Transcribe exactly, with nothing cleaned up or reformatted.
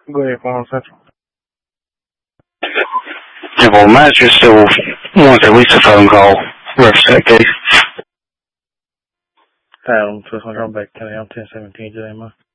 Go ahead, Farm Central. Yeah, well, manager still wants at least a phone call. Reference that case. Title twelve hundred back to the ten seventeen today, man.